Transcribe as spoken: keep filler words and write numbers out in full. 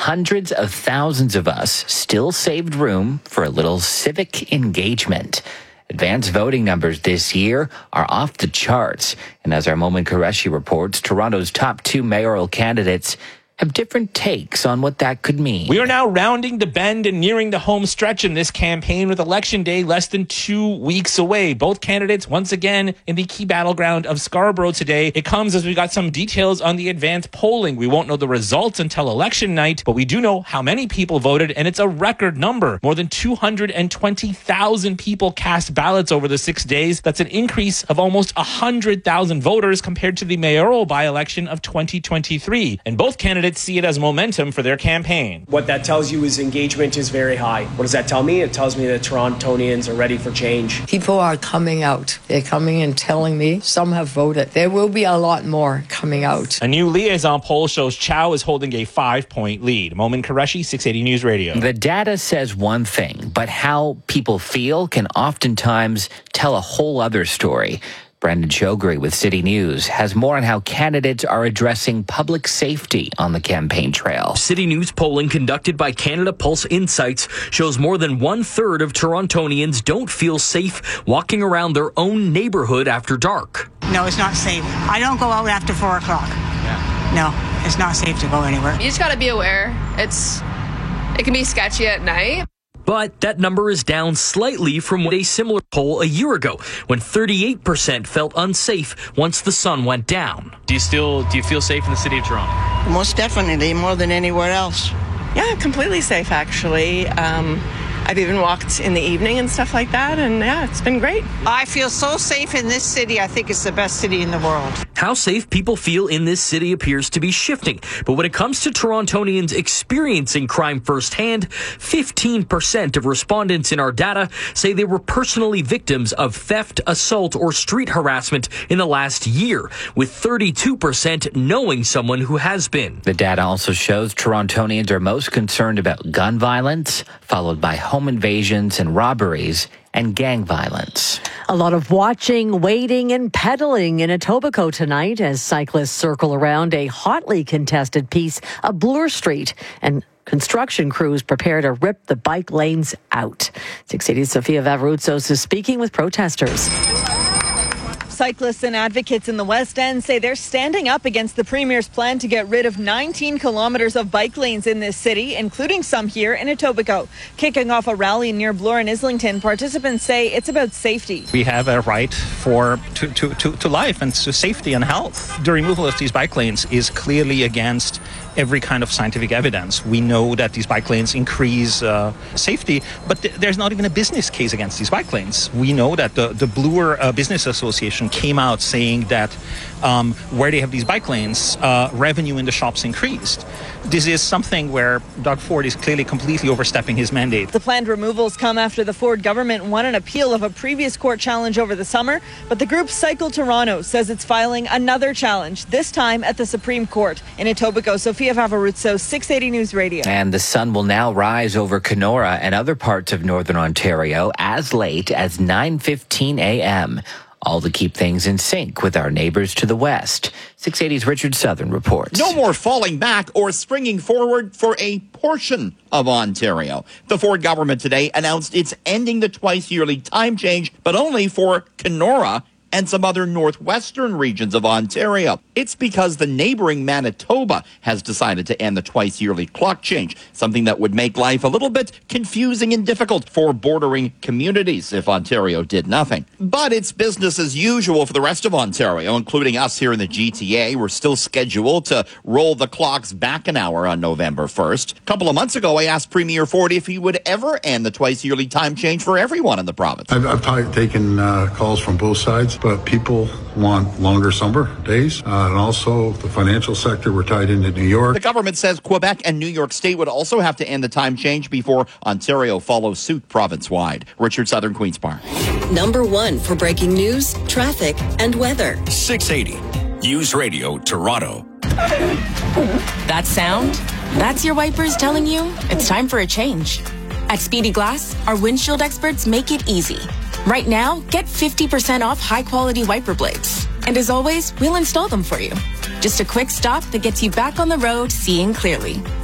hundreds of thousands of us still saved room for a little civic engagement. Advance voting numbers this year are off the charts. And as our Momin Qureshi reports, Toronto's top two mayoral candidates have different takes on what that could mean. We are now rounding the bend and nearing the home stretch in this campaign, with Election Day less than two weeks away. Both candidates once again in the key battleground of Scarborough today. It comes as we got some details on the advanced polling. We won't know the results until election night, but we do know how many people voted, and it's a record number. More than two hundred twenty thousand people cast ballots over the six days. That's an increase of almost one hundred thousand voters compared to the mayoral by-election of twenty twenty-three. And both candidates see it as momentum for their campaign. What that tells you is engagement is very high. What does that tell me? It tells me that Torontonians are ready for change. People are coming out. They're coming and telling me some have voted. There will be a lot more coming out. A new liaison poll shows Chow is holding a five-point lead. Momin Qureshi, six eighty News Radio. The data says one thing, but how people feel can oftentimes tell a whole other story. Brendan Shogri with City News has more on how candidates are addressing public safety on the campaign trail. City News polling conducted by Canada Pulse Insights shows more than one-third of Torontonians don't feel safe walking around their own neighborhood after dark. No, it's not safe. I don't go out after four o'clock. Yeah. No, it's not safe to go anywhere. You just got to be aware. It's it can be sketchy at night. But that number is down slightly from a similar poll a year ago, when thirty-eight percent felt unsafe once the sun went down. Do you still do you feel safe in the city of Toronto? Most definitely, more than anywhere else. Yeah, completely safe, actually. Um, I've even walked in the evening and stuff like that, and yeah, it's been great. I feel so safe in this city. I think it's the best city in the world. How safe people feel in this city appears to be shifting. But when it comes to Torontonians experiencing crime firsthand, fifteen percent of respondents in our data say they were personally victims of theft, assault, or street harassment in the last year, with thirty-two percent knowing someone who has been. The data also shows Torontonians are most concerned about gun violence, followed by home invasions and robberies, and gang violence. A lot of watching, waiting, and pedaling in Etobicoke tonight as cyclists circle around a hotly contested piece of Bloor Street, and construction crews prepare to rip the bike lanes out. six eighty's Sophia Vavrutsos is speaking with protesters. Cyclists and advocates in the West End say they're standing up against the Premier's plan to get rid of nineteen kilometres of bike lanes in this city, including some here in Etobicoke. Kicking off a rally near Bloor and Islington, participants say it's about safety. We have a right for to, to, to, to life and to safety and health. The removal of these bike lanes is clearly against every kind of scientific evidence. We know that these bike lanes increase uh, safety, but th- there's not even a business case against these bike lanes. We know that the, the Bloor uh, Business Association came out saying that um, where they have these bike lanes, uh, revenue in the shops increased. This is something where Doug Ford is clearly completely overstepping his mandate. The planned removals come after the Ford government won an appeal of a previous court challenge over the summer, but the group Cycle Toronto says it's filing another challenge, this time at the Supreme Court. In Etobicoke, Sophia Vavrutsos, six eighty News Radio. And the sun will now rise over Kenora and other parts of northern Ontario as late as nine fifteen a.m., all to keep things in sync with our neighbors to the west. six eighty's Richard Southern reports. No more falling back or springing forward for a portion of Ontario. The Ford government today announced it's ending the twice-yearly time change, but only for Kenora and some other northwestern regions of Ontario. It's because the neighboring Manitoba has decided to end the twice-yearly clock change, something that would make life a little bit confusing and difficult for bordering communities if Ontario did nothing. But it's business as usual for the rest of Ontario, including us here in the G T A. We're still scheduled to roll the clocks back an hour on November first. A couple of months ago, I asked Premier Ford if he would ever end the twice-yearly time change for everyone in the province. I've, I've taken uh, calls from both sides, but people want longer summer days. Uh, and also the financial sector, we're tied into New York. The government says Quebec and New York State would also have to end the time change before Ontario follows suit province-wide. Richard Southern, Queen's Park. Number one for breaking news, traffic, and weather. six eighty News Radio Toronto. That sound? That's your wipers telling you it's time for a change. At Speedy Glass, our windshield experts make it easy. Right now, get fifty percent off high-quality wiper blades. And as always, we'll install them for you. Just a quick stop that gets you back on the road seeing clearly.